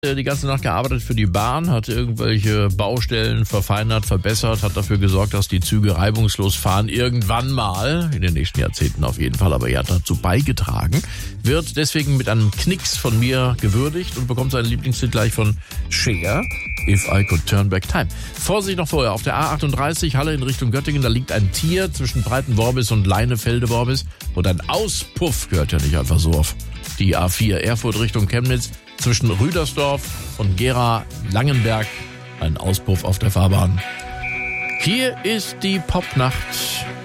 die ganze Nacht gearbeitet für die Bahn, hat irgendwelche Baustellen verfeinert, verbessert, hat dafür gesorgt, dass die Züge reibungslos fahren. Irgendwann mal, in den nächsten Jahrzehnten auf jeden Fall, aber er hat dazu beigetragen. Wird deswegen mit einem Knicks von mir gewürdigt und bekommt seinen Lieblingslied gleich von Cher, If I Could Turn Back Time. Vorsicht noch vorher, auf der A38 Halle in Richtung Göttingen, da liegt ein Tier zwischen Breitenworbis und Leinefelde-Worbis und ein Auspuff gehört ja nicht einfach so auf die A4 Erfurt Richtung Chemnitz. Zwischen Rüdersdorf und Gera-Langenberg ein Auspuff auf der Fahrbahn. Hier ist die Popnacht.